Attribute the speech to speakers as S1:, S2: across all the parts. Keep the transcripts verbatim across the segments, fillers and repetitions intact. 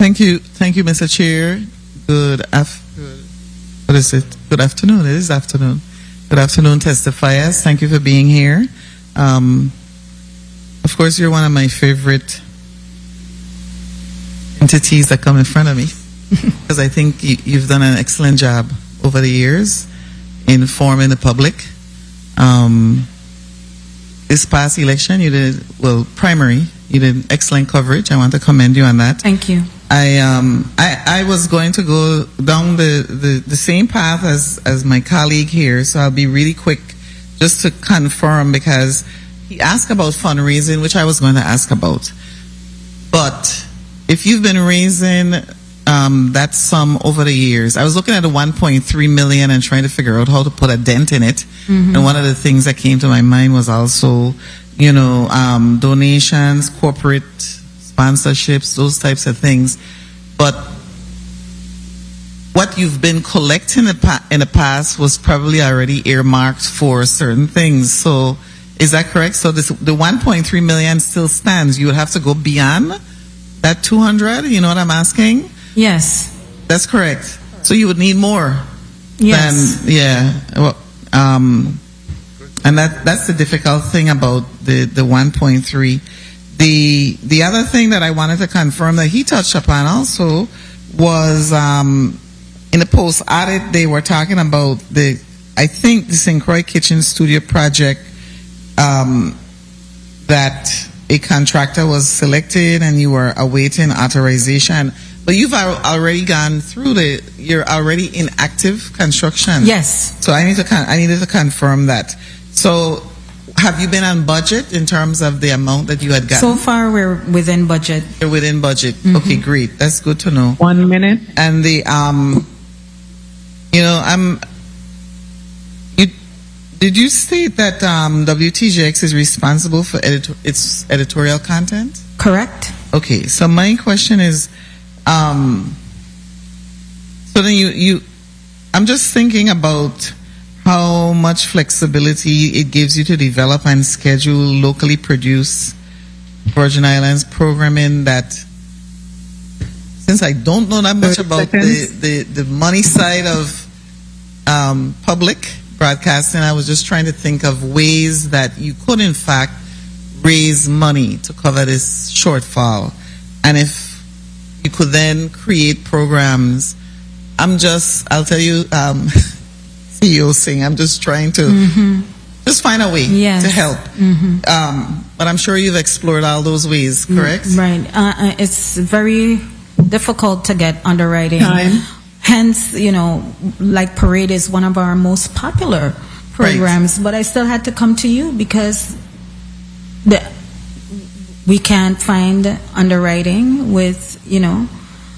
S1: thank you, thank you, Mister Chair. Good af- good, what is it? Good afternoon. It is afternoon. Good afternoon, testifiers. Thank you for being here. Um, of course, you're one of my favorite entities that come in front of me because I think you, you've done an excellent job over the years in informing the public. Um, this past election, you did, well, primary, you did excellent coverage. I want to commend you on that.
S2: Thank you.
S1: I um I, I was going to go down the, the, the same path as, as my colleague here, so I'll be really quick just to confirm because he asked about fundraising, which I was going to ask about. But if you've been raising um, that sum over the years, I was looking at the one point three million and trying to figure out how to put a dent in it. Mm-hmm. And one of the things that came to my mind was also, you know, um, donations, corporate sponsorships, those types of things. But what you've been collecting in the past was probably already earmarked for certain things. So is that correct? So this, the one point three million still stands. You would have to go beyond that two hundred, you know what I'm asking?
S2: Yes.
S1: That's correct. So you would need more.
S2: Yes.
S1: Than, yeah. Well, um, and that that's the difficult thing about the, the one point three. The the other thing that I wanted to confirm that he touched upon also was um, in the post audit they were talking about the I think the Saint Croix Kitchen Studio project um, that a contractor was selected and you were awaiting authorization, but you've al- already gone through the you're already in active construction.
S2: Yes.
S1: So I need to con- I needed to confirm that. So. Have you been on budget in terms of the amount that you had gotten?
S2: So far, we're within budget.
S1: You're within budget.
S2: Mm-hmm.
S1: Okay, great. That's good to know.
S3: One minute.
S1: And the, um, you know, I'm, you, did you state that um, W T J X is responsible for edit- its editorial content?
S2: Correct.
S1: Okay, so my question is, um, so then you, you, I'm just thinking about how much flexibility it gives you to develop and schedule locally produced Virgin Islands programming that, since I don't know that much about the, the, the money side of um, public broadcasting, I was just trying to think of ways that you could in fact raise money to cover this shortfall. And if you could then create programs, I'm just, I'll tell you, um, C E O Singh, I'm just trying to mm-hmm. just find a way
S2: yes.
S1: to help.
S2: Mm-hmm.
S1: Um, but I'm sure you've explored all those ways, correct?
S2: Right. Uh, it's very difficult to get underwriting.
S3: Time.
S2: Hence, you know, like Parade is one of our most popular programs, right. But I still had to come to you because the, we can't find underwriting with, you know,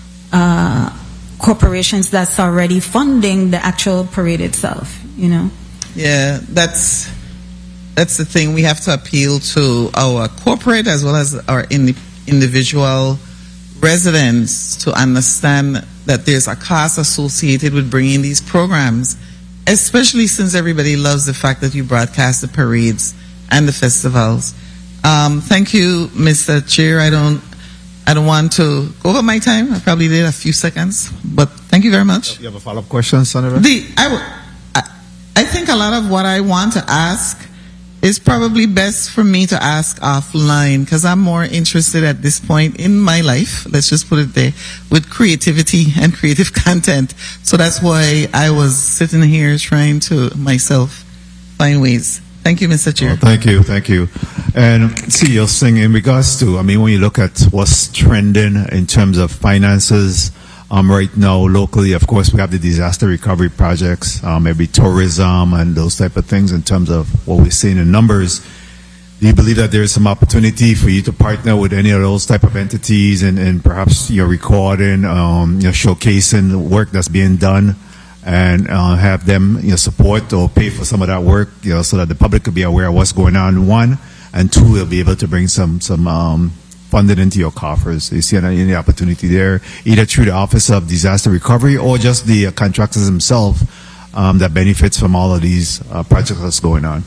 S2: uh, corporations that's already funding the actual parade itself, you know.
S1: Yeah, that's that's the thing. We have to appeal to our corporate as well as our in, individual residents to understand that there's a cost associated with bringing these programs, especially since everybody loves the fact that you broadcast the parades and the festivals. Um, thank you, Mister Chair. I don't I don't want to go over my time. I probably did a few seconds, but thank you very much.
S4: You have a follow-up question, Senator?
S1: The, I, w- I, I think a lot of what I want to ask is probably best for me to ask offline because I'm more interested at this point in my life, let's just put it there, with creativity and creative content. So that's why I was sitting here trying to myself find ways. Thank you, Mister Chair.
S4: Well, thank you, thank you. And C E O Singh, in regards to, I mean, when you look at what's trending in terms of finances um, right now locally, of course, we have the disaster recovery projects, um, maybe tourism and those type of things in terms of what we're seeing in numbers. Do you believe that there is some opportunity for you to partner with any of those type of entities and, and perhaps you're recording, um, you know, showcasing the work that's being done? And uh, have them, you know, support or pay for some of that work, you know, so that the public could be aware of what's going on. One, and two, they'll be able to bring some some um, funding into your coffers. You see any, any opportunity there, either through the Office of Disaster Recovery or just the uh, contractors themselves um, that benefits from all of these uh, projects that's going on.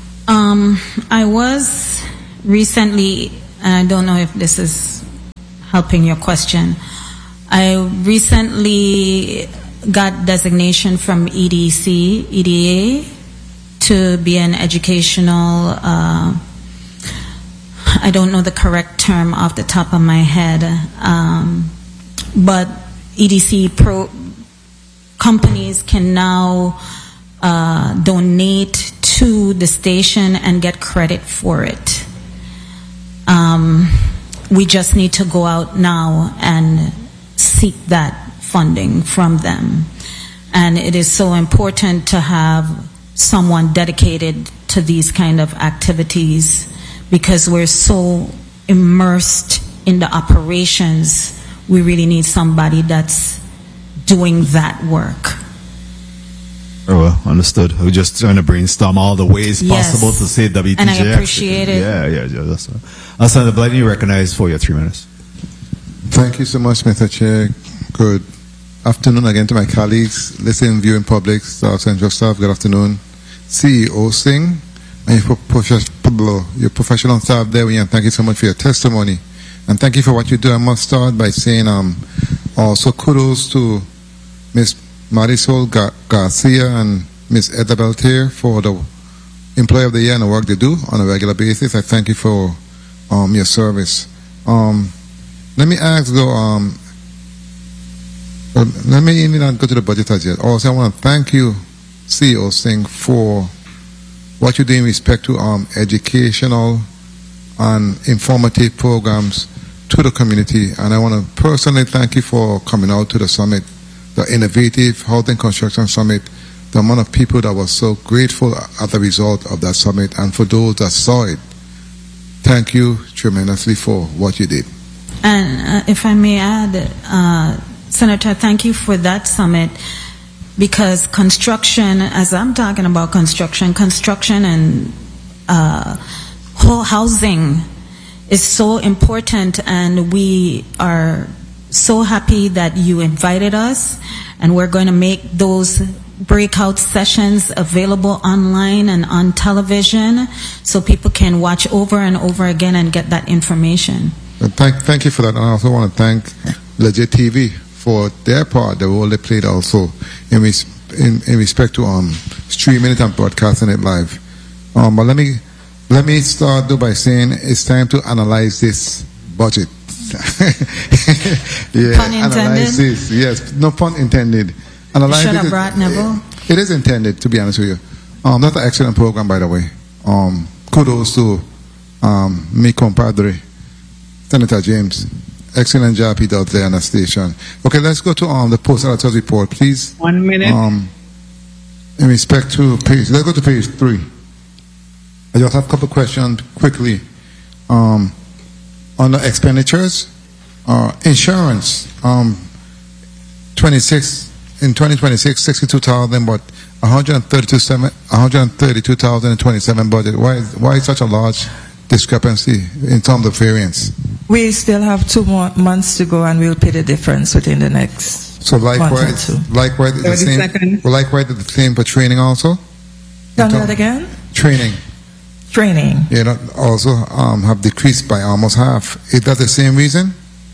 S2: Um, I was recently, and I don't know if this is helping your question. I recently got designation from E D C, E D A, to be an educational, uh, I don't know the correct term off the top of my head, um, but E D C pro companies can now uh, donate to the station and get credit for it. Um, we just need to go out now and seek that funding from them. And it is so important to have someone dedicated to these kind of activities because we're so immersed in the operations. We really need somebody that's doing that work.
S4: Oh, well, understood. We're just trying to brainstorm all the ways
S2: Yes.
S4: possible to say W T J X.
S2: And I appreciate it.
S4: Yeah, yeah, yeah. That's Alessandra Blyden, you recognize for your three minutes.
S3: Thank you so much, Mister Chair. Good afternoon again to my colleagues, listening, viewing public, staff, central staff. Good afternoon. C E O Singh and your, prof- your professional staff there. And thank you so much for your testimony. And thank you for what you do. I must start by saying um, also kudos to Miz Marisol Gar- Garcia and Miz Edda Beltier for the Employee of the Year and the work they do on a regular basis. I thank you for um, your service. Um, let me ask though, um, uh, let me even not go to the budget as yet. Also, I want to thank you, C E O Singh, for what you do in respect to um, educational and informative programs to the community. And I want to personally thank you for coming out to the summit, the Innovative Housing Construction Summit, the amount of people that were so grateful at the result of that summit, and for those that saw it, thank you tremendously for what you did.
S2: And uh, if I may add, uh, Senator, thank you for that summit, because construction, as I'm talking about construction, construction and uh, whole housing is so important, and we are so happy that you invited us, and we're going to make those breakout sessions available online and on television so people can watch over and over again and get that information.
S3: Thank, thank you for that. And I also want to thank Legit T V for their part, the role they played also in, res, in, in respect to um, streaming it and broadcasting it live. Um, but let me let me start though by saying it's time to analyze this budget. yeah,
S2: pun intended?
S3: Analyze this. Yes, no pun intended. Analyze
S2: you should
S3: it.
S2: have brought Neville.
S3: It is intended, to be honest with you. Um, that's an excellent program, by the way. Um, kudos to um, me compadre, Senator James. Excellent job he does there on the station. Okay, let's go to um, the post editor's report, please.
S5: One minute.
S3: Um, in respect to page, let's go to page three. I just have a couple of questions quickly. Um, on the expenditures, uh, insurance, um, twenty-six in twenty twenty-six, sixty-two thousand, but one hundred thirty-two thousand twenty-seven budget. Why is, why is such a large discrepancy in terms of variance?
S6: We still have two more months to go, and we'll pay the difference within the next
S3: So likewise,
S6: month or two.
S3: likewise, the same.
S5: seconds.
S3: Well, likewise, the same for training also.
S6: Done that again?
S3: Training,
S6: Training.
S3: you know, also um, have decreased by almost half. Is that the same reason?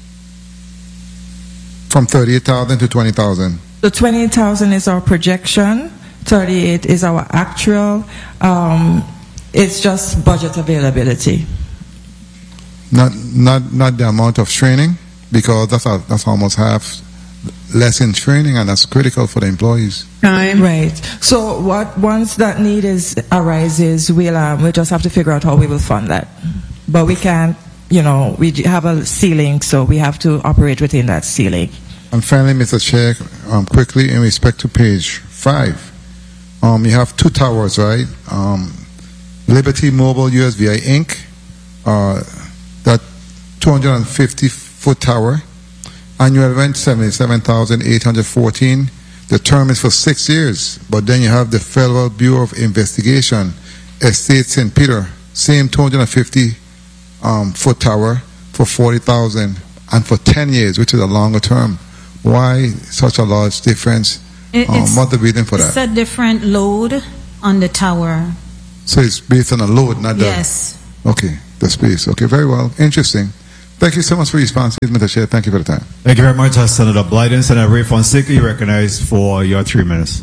S3: From thirty-eight thousand to twenty thousand.
S6: The twenty thousand is our projection. thirty-eight is our actual. Um, it's just budget availability.
S3: Not, not, not the amount of training, because that's a, that's almost half less in training, and that's critical for the employees.
S5: Time.
S6: Right. So what once that need is arises, we'll um, we just have to figure out how we will fund that. But we can't, you know, we have a ceiling, so we have to operate within that ceiling.
S3: And finally, Mister Chair, um, quickly in respect to page five, um, you have two towers, right? Um, Liberty Mobile U S V I Incorporated, uh, that two hundred fifty foot tower, annual rent seventy-seven thousand eight hundred fourteen. The term is for six years, but then you have the Federal Bureau of Investigation, Estate Saint Peter, same two hundred fifty um, foot tower for forty thousand, and for ten years, which is a longer term. Why such a large difference?
S2: It,
S3: um,
S2: it's,
S3: what's the reason for
S2: it's
S3: that?
S2: a different load on the tower.
S3: So it's based on a load, not the...
S2: Yes.
S3: Okay, the space. Okay, very well. Interesting. Thank you so much for your responses, Mister Chair. Thank you for the time.
S4: Thank you very much, uh, Senator Blyden. Senator Ray Fonseca, you recognized for your three minutes.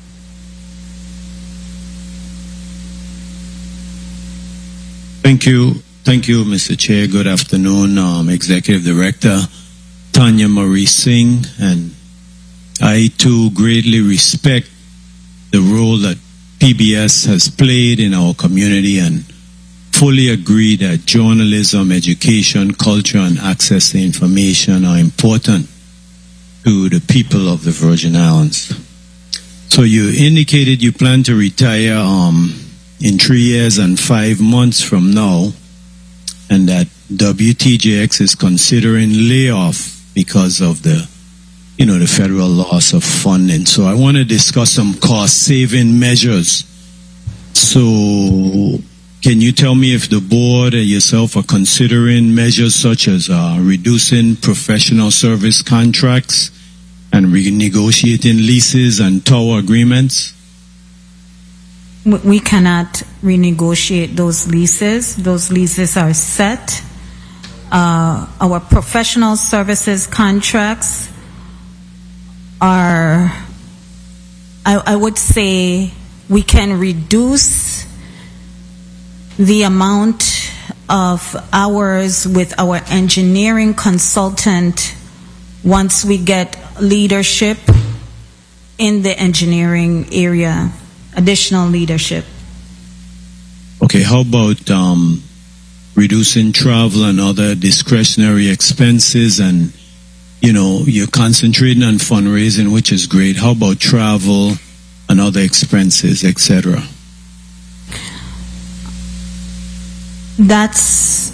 S5: Thank you. Thank you, Mister Chair. Good afternoon, um, Executive Director Tanya Marie Singh. And I, too, greatly respect the role that P B S has played in our community and fully agree that journalism, education, culture, and access to information are important to the people of the Virgin Islands. So you indicated you plan to retire um, in three years and five months from now, and that W T J X is considering layoff because of the, you know, the federal loss of funding. So I want to discuss some cost-saving measures. So can you tell me if the board and yourself are considering measures such as uh, reducing professional service contracts and renegotiating leases and tower agreements?
S2: We cannot renegotiate those leases. Those leases are set. Uh, our professional services contracts are, I, I would say, we can reduce the amount of hours with our engineering consultant once we get leadership in the engineering area, additional leadership.
S5: Okay, how about um, reducing travel and other discretionary expenses? And, you know, you're concentrating on fundraising, which is great. How about travel and other expenses, et cetera?
S2: That's,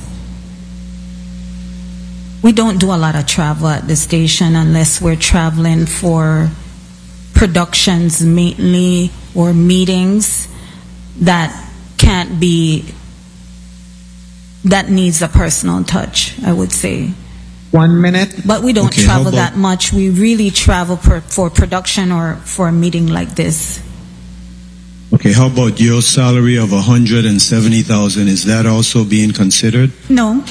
S2: we don't do a lot of travel at the station unless we're traveling for productions mainly or meetings that can't be, that needs a personal touch, I would say.
S1: One minute.
S2: But we don't
S5: Okay,
S2: travel
S5: how about-
S2: that much. We really travel per, for production or for a meeting like this.
S5: Okay, how about your salary of one hundred seventy thousand dollars? Is that also being considered?
S2: No.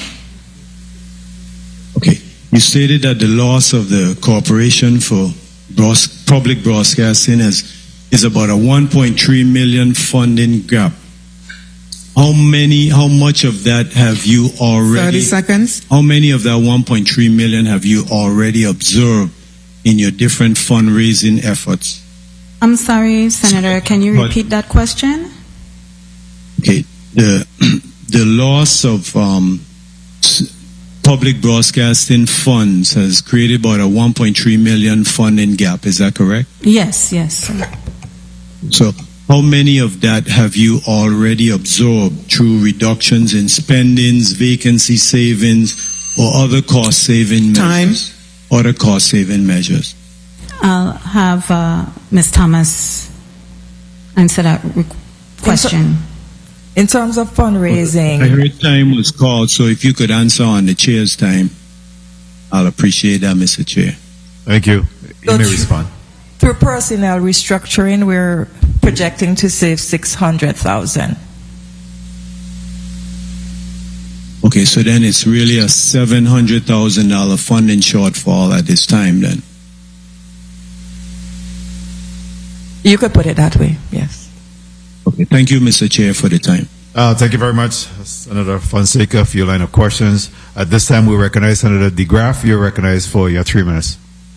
S5: Okay. You stated that the loss of the Corporation for Broad- Public Broadcasting is, is about a one point three million funding gap. How many, how much of that have you already?
S1: thirty seconds.
S5: How many of that one point three million have you already observed in your different fundraising efforts?
S2: I'm sorry, Senator, can you
S5: But-
S2: repeat that question?
S5: Okay. The, the loss of um, s- public broadcasting funds has created about a one point three million funding gap. Is that correct?
S2: Yes, yes.
S5: So how many of that have you already absorbed through reductions in spendings, vacancy savings, or other cost-saving measures?
S1: Time.
S5: Other cost-saving measures.
S2: I'll have uh, Miz Thomas answer that re- question.
S6: In terms of fundraising,
S5: I heard time was called, so if you could answer on the chair's time, I'll appreciate that, Mister Chair.
S4: Thank you. You
S6: So
S4: may
S6: tr-
S4: respond.
S6: through personnel restructuring, we're projecting to save six hundred thousand.
S5: Okay, so then it's really a seven hundred thousand dollars funding shortfall at this time then.
S6: You could put it that way, yes.
S5: Okay, thank you, Mister Chair, for the time.
S4: Uh, thank you very much, Senator Fonseca, for your line of questions. At this time, we recognize Senator DeGraff. You're recognized for your three minutes.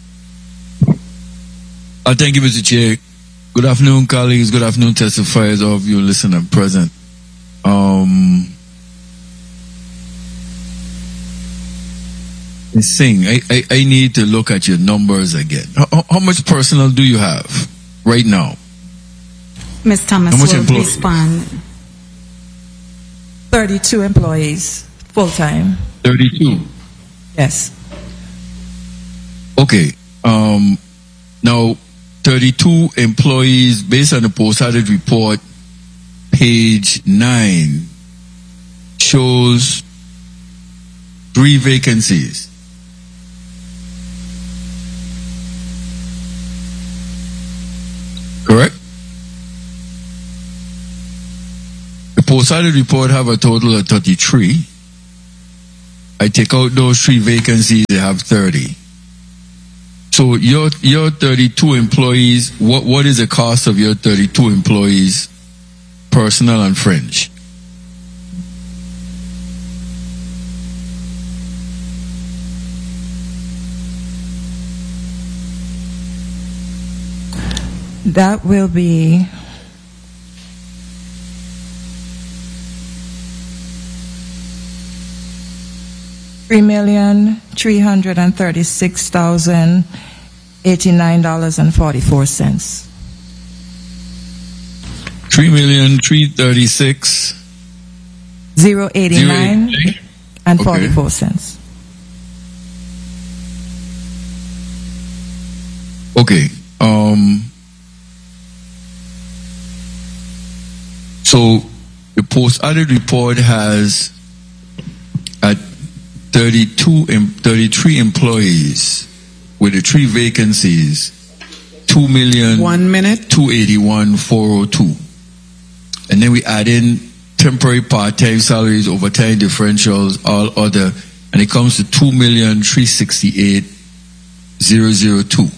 S7: Uh, thank you, Mister Chair. Good afternoon, colleagues. Good afternoon, testifiers, all of you listening and present. Um, Singh, I, I, I need to look at your numbers again. How, how much personnel do you have right now?
S2: Miz Thomas
S7: How much
S2: will
S7: employees?
S2: respond.
S6: thirty-two employees, full-time,
S7: thirty-two.
S6: yes.
S7: Okay. Um, now, thirty-two employees, based on the post-audit report, page nine, shows three vacancies. Correct? The post-audit report have a total of thirty-three. I take out those three vacancies, they have thirty. So your your thirty-two employees, what what is the cost of your thirty-two employees, personnel and fringe?
S6: That will be three million three hundred and thirty-six thousand eighty-nine dollars and forty-four cents.
S7: Three million three thirty-six
S6: Zero eighty-nine and
S7: Okay.
S6: forty-four cents.
S7: Okay. Um. So the post-audit report has at thirty-two, em- thirty-three employees with the three vacancies, two million
S1: One minute.
S7: two eighty-one four oh two, and then we add in temporary part-time salaries, overtime differentials, all other, and it comes to two million three sixty-eight zero zero two.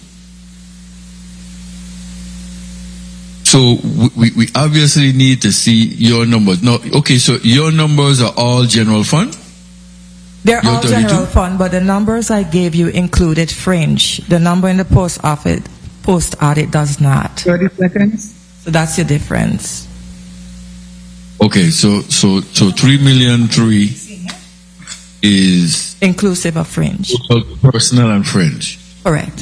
S7: So we, we obviously need to see your numbers. No, okay, so your numbers are all general fund?
S6: They're
S7: You're
S6: all
S7: thirty-two?
S6: general fund, but the numbers I gave you included fringe. The number in the post office post audit does not.
S1: thirty seconds.
S6: So that's your difference.
S7: Okay, so so so three million three is
S6: Inclusive of fringe.
S7: personnel and fringe.
S6: Correct.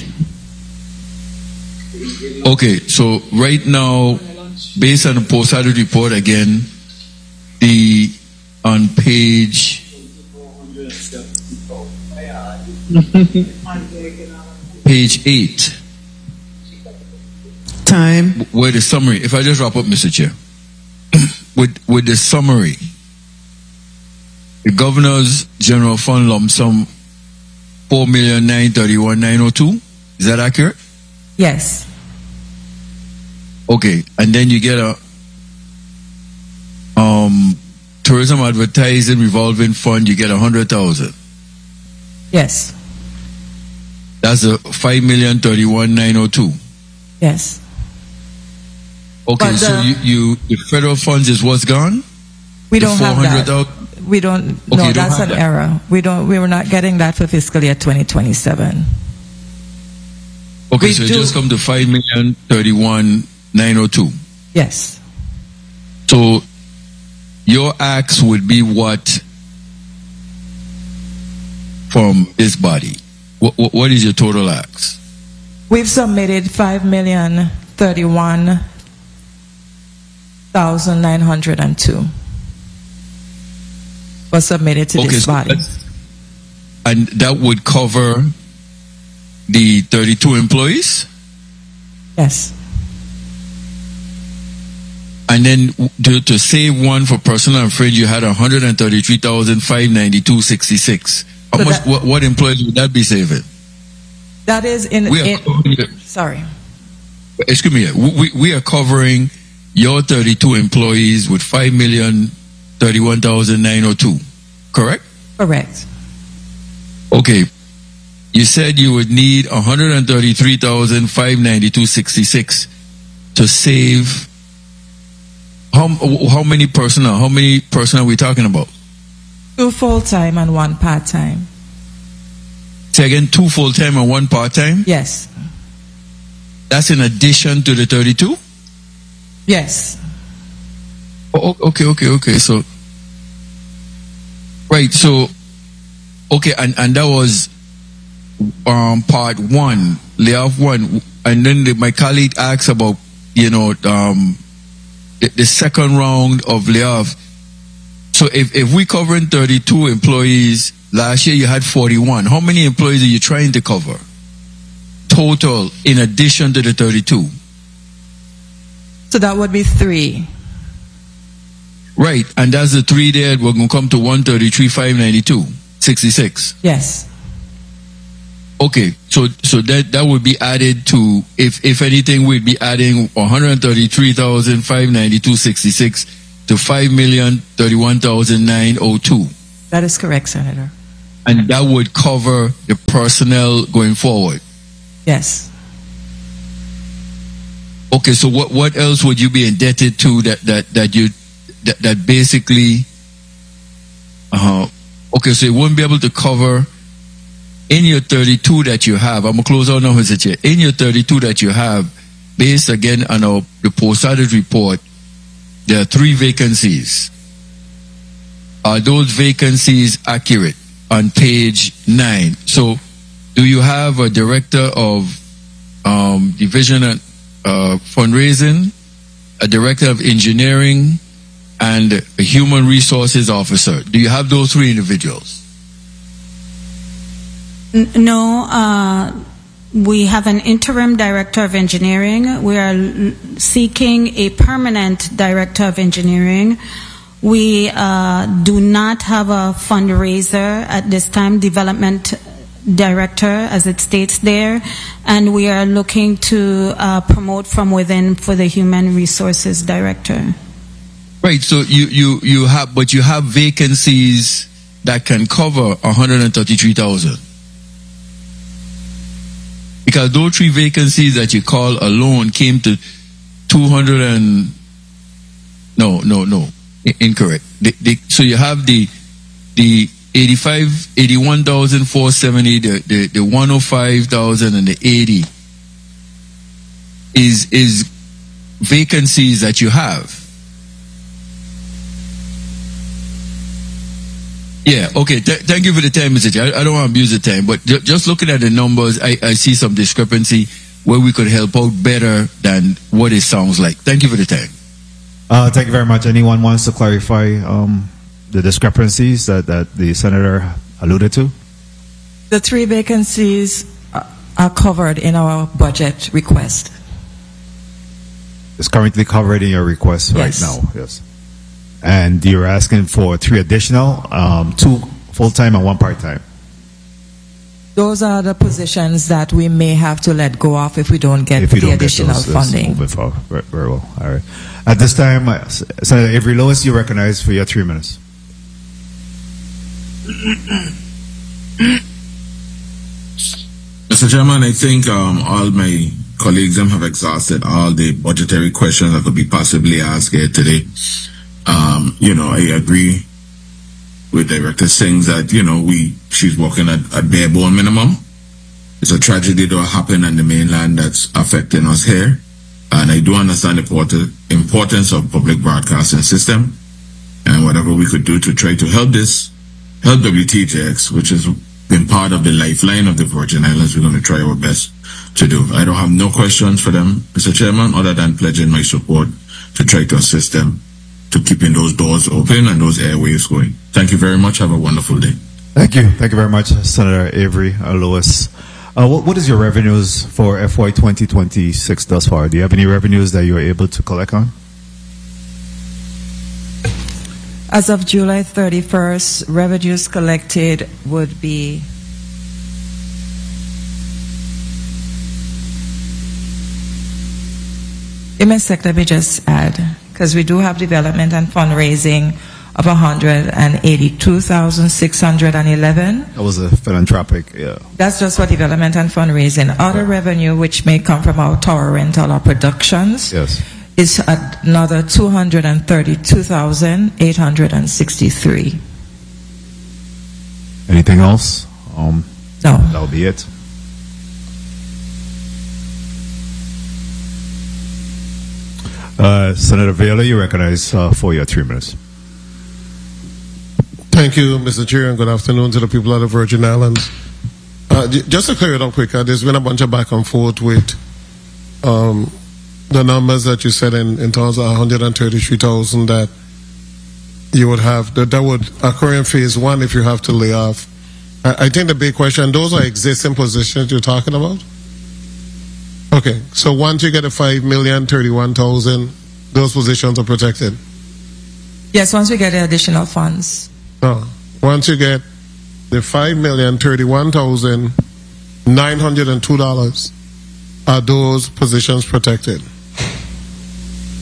S7: Okay, so right now, based on the post-audit report again, the on page page eight,
S1: Time.
S7: where the summary. If I just wrap up, Mister Chair, with with the summary, the governor's general fund lump sum four million nine thirty one nine oh two. Is that accurate?
S6: Yes.
S7: Okay, and then you get a um tourism advertising revolving fund. You get a hundred thousand.
S6: Yes.
S7: That's a five million thirty one nine oh two.
S6: Yes.
S7: Okay,
S6: But
S7: so
S6: the-
S7: you, you the federal funds is what's gone?
S6: We
S7: The
S6: don't have that.
S7: four hundred thousand?
S6: We don't.
S7: Okay,
S6: no,
S7: you don't
S6: that's
S7: have
S6: an
S7: that.
S6: error. We don't. We were not getting that for fiscal year twenty twenty-seven.
S7: Okay,
S6: We
S7: so it
S6: do-
S7: just come to five million thirty one nine oh two.
S6: Yes.
S7: So your ask would be what from this body? What, what, what is your total ask?
S6: We've submitted five million thirty-one thousand nine hundred and two. Was submitted to this
S7: so
S6: body.
S7: that's- and that would cover the thirty-two employees?
S6: Yes.
S7: And then to, to save one for personal and fringe, you had one hundred thirty-three thousand five hundred ninety-two dollars and sixty-six cents. How
S6: So
S7: much?
S6: that-
S7: What, what employees would that be saving?
S6: That is in.
S7: We are
S6: in
S7: covering your-
S6: sorry.
S7: excuse me. We, we are covering your thirty-two employees with five million thirty-one thousand nine hundred two. Correct?
S6: Correct.
S7: Okay. You said you would need one hundred thirty-three thousand five hundred ninety-two dollars and sixty-six cents to save. How how many personnel? How many personnel are we talking about?
S6: Two full time and one part time.
S7: Say again, two full time and one part time.
S6: Yes.
S7: That's in addition to the thirty-two.
S6: Yes.
S7: Oh, okay, okay, okay. So, right. So, okay, and and that was um part one, layoff one, and then the, my colleague asked about you know um the, the second round of layoff. So if if we covering thirty-two employees, last year you had forty-one. How many employees are you trying to cover total in addition to the thirty-two?
S6: So that would be three.
S7: Right, and that's the three there. We're going to come to one thirty-three five hundred ninety-two sixty-six.
S6: Yes.
S7: Okay, so so that that would be added to, if if anything, we'd be adding one hundred thirty-three thousand five hundred ninety-two sixty-six to five million thirty-one thousand nine hundred two.
S6: That is correct, Senator.
S7: and that would cover the personnel going forward.
S6: Yes.
S7: Okay, so what what else would you be indebted to that that that you that, that basically? Uh, okay, so you wouldn't be able to cover in your thirty-two that you have. I'm gonna close out now, Mister Chair. In your thirty-two that you have, based again on our the post-audit report, there are three vacancies. Are those vacancies accurate on page nine? So, do you have a director of um, division and uh, fundraising, a director of engineering, and a human resources officer? Do you have those three individuals?
S2: N- no, uh, we have an interim director of engineering. We are l- seeking a permanent director of engineering. We uh, do not have a fundraiser at this time, development director, as it states there, and we are looking to uh, promote from within for the human resources director.
S7: Right. So you you you have, but you have vacancies that can cover one hundred thirty-three thousand. Because those three vacancies that you call alone came to two hundred and no no no I- incorrect. They, they, so you have the the eighty-five, eighty-one thousand four seventy, the, the, the one hundred five thousand and the eighty is, is vacancies that you have. Yeah, okay. Th- thank you for the time, Mister Chair. I, I don't want to abuse the time, but ju- just looking at the numbers, I, I see some discrepancy where we could help out better than what it sounds like. Thank you for the time.
S4: Uh, thank you very much. Anyone wants to clarify um, the discrepancies that, that the senator alluded to?
S6: The three vacancies are- are covered in our budget request.
S4: It's currently covered in your request
S6: Yes.
S4: right now. Yes. And you're asking for three additional, um, two full-time and one part-time.
S6: Those are the positions that we may have to let go of if we don't get
S4: If you
S6: the
S4: don't get
S6: additional
S4: those, those
S6: funding.
S4: moving forward. Very, very well. All right. At this time, uh, Senator Avery Lewis, you recognize for your three minutes.
S8: Mister Chairman, I think um, all my colleagues um, have exhausted all the budgetary questions that could be possibly asked here today. Um, you know, I agree with Director Singh that, you know, we she's working at, at bare bone minimum. It's a tragedy that happened on the mainland that's affecting us here. And I do understand the import- importance of public broadcasting system and whatever we could do to try to help this, help W T J X, which has been part of the lifeline of the Virgin Islands. We're going to try our best to do. I don't have no questions for them, Mister Chairman, other than pledging my support to try to assist them to keeping those doors open and those airwaves going. Thank you very much. Have a wonderful day.
S4: Thank you. Thank you very much, Senator Avery uh, Lewis. Uh, what, what is your revenues for F Y twenty twenty-six thus far? Do you have any revenues that you're able to collect on?
S6: As of July thirty-first, revenues collected would be Give me a sec, let me just add, because we do have development and fundraising of one hundred eighty-two thousand six hundred eleven.
S4: That was a philanthropic, yeah.
S6: That's just for development and fundraising. Other revenue, which may come from our tower rental or productions,
S4: Yes.
S6: is another two hundred thirty-two thousand eight hundred sixty-three.
S4: Anything else? Um,
S6: No.
S4: That'll be it. Uh, Senator Vela, you recognize uh, for your three minutes.
S9: Thank you, Mister Chair, and good afternoon to the people of the Virgin Islands. Uh, j- just to clear it up quick, uh, there's been a bunch of back and forth with um, the numbers that you said in, in terms of one hundred thirty-three thousand that you would have, that, that would occur in phase one if you have to lay off. I, I think the big question, those are existing positions you're talking about? Okay, so once you get a five million thirty-one thousand, those positions are protected?
S6: Yes, once we get the additional funds.
S9: No. Once you get the five million thirty-one thousand nine hundred and two dollars, are those positions protected?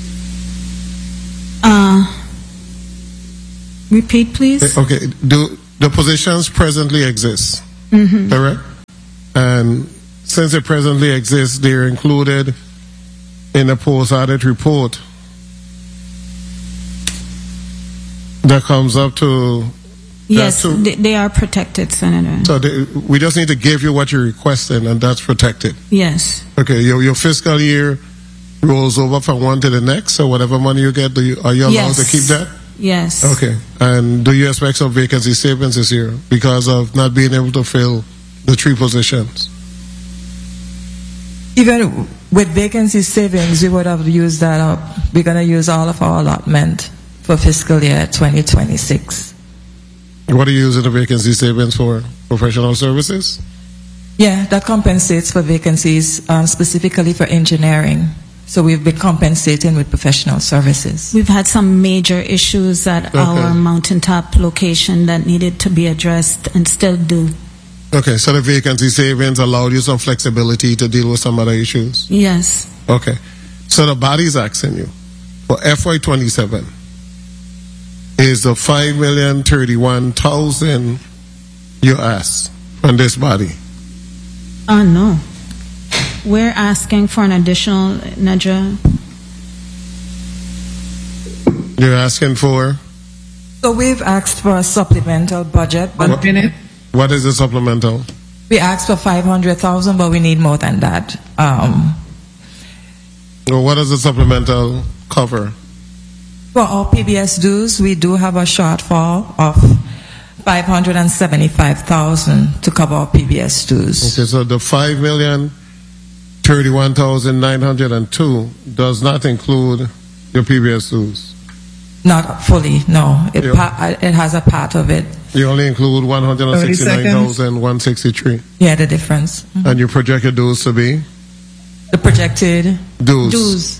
S2: Uh, repeat, please.
S9: Okay. Do the positions presently exist,
S2: Mhm.
S9: correct? And since they presently exist, they're included in the post-audit report that comes up to.
S2: Yes,
S9: too.
S2: they, they are protected, Senator.
S9: So they, we just need to give you what you're requesting, and that's protected.
S2: Yes.
S9: Okay, your, your fiscal year rolls over from one to the next, so whatever money you get, do you, are you allowed
S2: Yes.
S9: to keep that?
S2: Yes.
S9: Okay, and do you expect some vacancy savings this year because of not being able to fill the three positions?
S6: Even with vacancy savings, we would have used that up. We're going to use all of our allotment for fiscal year twenty twenty-six.
S9: What are you using the vacancy savings for? Professional services?
S6: Yeah, that compensates for vacancies um, specifically for engineering. So we've been compensating with professional services.
S2: We've had some major issues at
S9: Okay.
S2: our mountaintop location that needed to be addressed and still do.
S9: Okay, so the vacancy savings allowed you some flexibility to deal with some other issues?
S2: Yes.
S9: Okay, so the body's asking you for F Y twenty-seven is the five million thirty-one thousand you asked from this body.
S2: Oh, no. We're asking for an additional, Nadja.
S9: You're asking for?
S6: So we've asked for a supplemental budget. But
S9: One minute. What is the supplemental?
S6: We asked for five hundred thousand, but we need more than that. Um,
S9: Well, what does the supplemental cover?
S6: for our P B S dues, we do have a shortfall of five hundred seventy-five thousand to cover our P B S dues.
S9: Okay, so the five million thirty-one thousand nine hundred and two does not include your P B S dues.
S6: Not fully, no. It,
S9: Yeah.
S6: pa- it has a part of it.
S9: You only include one hundred sixty-nine thousand one hundred sixty-three.
S6: Yeah, the difference. Mhm.
S9: And you project your dues to be?
S6: The projected
S9: Dues.
S6: dues.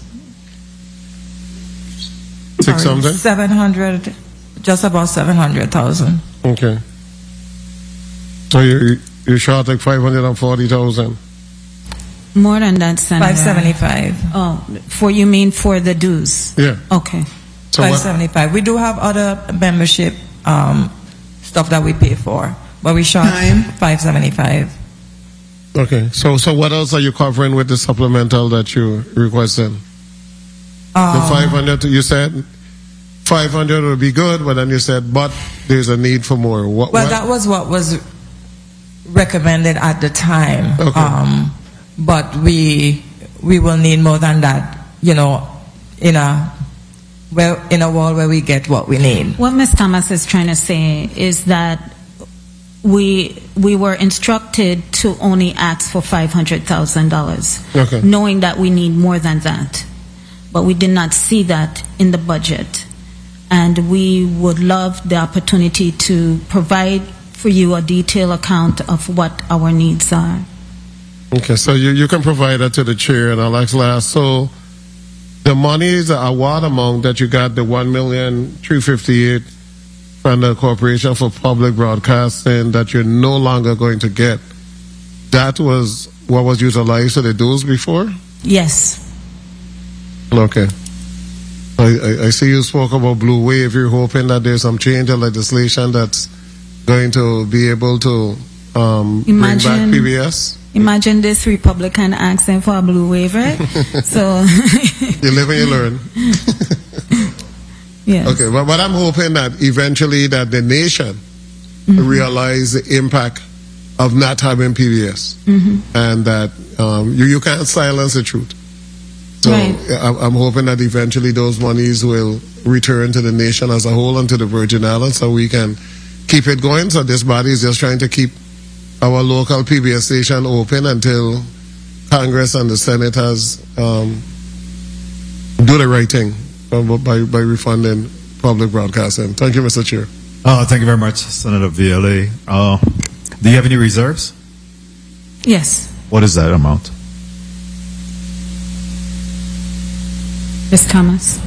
S9: Six something?
S6: Seven hundred, just about seven hundred thousand.
S9: Okay. So you you're short like five hundred and forty thousand.
S2: More than that, Senator.
S6: Five seventy-five.
S2: Oh, for you mean for the dues?
S9: Yeah.
S2: Okay.
S9: So
S6: Five
S9: what,
S6: seventy-five. We do have other membership um, stuff that we pay for, but we short five seventy-five.
S9: okay. So so what else are you covering with the supplemental that you requested? The
S6: Um,
S9: five hundred you said five hundred would be good, but then you said but there's a need for more. What,
S6: Well,
S9: what?
S6: that was what was recommended at the time.
S9: Okay.
S6: Um, but we we will need more than that, you know, in a well in a world where we get what we need.
S2: What Miz Thomas is trying to say is that we we were instructed to only ask for five hundred thousand dollars,
S9: Okay.
S2: knowing that we need more than that. But we did not see that in the budget. And we would love the opportunity to provide for you a detailed account of what our needs are.
S9: Okay, so you, you can provide that to the chair and I'll ask last. So the money is a award amount that you got, the one million three fifty-eight from the Corporation for Public Broadcasting that you're no longer going to get. That was what was utilized to the dues before?
S2: Yes.
S9: Okay. I, I, I see you spoke about Blue Wave. You're hoping that there's some change in legislation that's going to be able to um, bring back
S2: Imagine-
S9: P B S.
S2: Imagine this Republican asking for a blue wave, right? So,
S9: You live and you learn.
S2: yes.
S9: Okay, but, but I'm hoping that eventually that the nation realize the impact of not having P B S
S2: Mhm.
S9: and that um, you, you can't silence the truth. So
S2: Right.
S9: I'm, I'm hoping that eventually those monies will return to the nation as a whole and to the Virgin Islands so we can keep it going. So this body is just trying to keep our local P B S station open until Congress and the Senate has um, do the right thing uh, by, by refunding public broadcasting. Thank you, Mister Chair.
S4: Uh, thank you very much, Senator V L A. Uh, do you have any reserves?
S2: Yes.
S4: What is that amount?
S2: Miz Thomas.